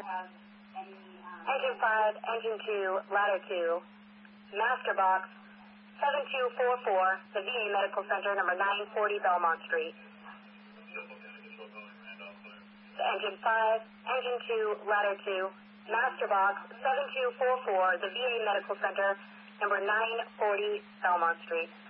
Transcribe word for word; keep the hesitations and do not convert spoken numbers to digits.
Engine five, engine two, ladder two, master box, seven two four four, the V A Medical Center, number nine forty Belmont Street. Engine five, engine two, ladder two, master box, seven two four four, the V A Medical Center, number nine forty Belmont Street.